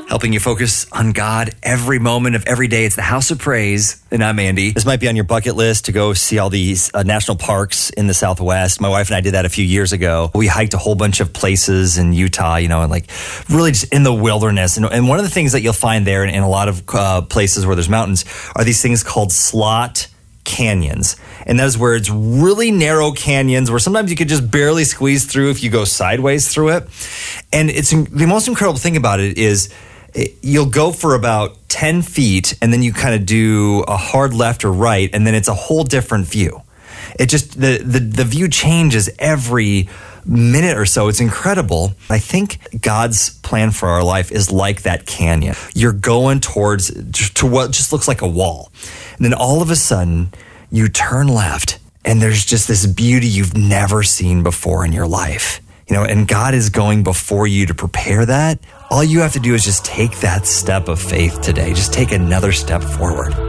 helping you focus on God every moment of every day. It's the House of Praise, and I'm Andy. This might be on your bucket list to go see all these national parks in the Southwest. My wife and I did that a few years ago. We hiked a whole bunch of places in Utah, and like really just in the wilderness. And one of the things that you'll find there in a lot of places where there's mountains are these things called slot canyons. And that is where it's really narrow canyons where sometimes you could just barely squeeze through if you go sideways through it. And it's the most incredible thing about it is you'll go for about 10 feet and then you kind of do a hard left or right, and then it's a whole different view. It just, the view changes every minute or so. It's incredible. I think God's plan for our life is like that canyon. You're going to what just looks like a wall. And then all of a sudden you turn left and there's just this beauty you've never seen before in your life. And God is going before you to prepare that. All you have to do is just take that step of faith today. Just take another step forward.